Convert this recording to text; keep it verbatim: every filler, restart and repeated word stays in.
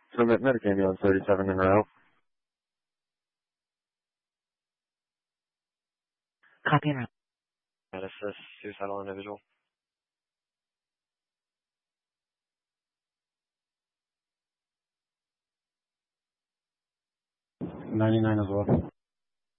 Submit medic ambulance thirty-seven in route. Copy and route. Med assist, suicidal individual. ninety-nine as well.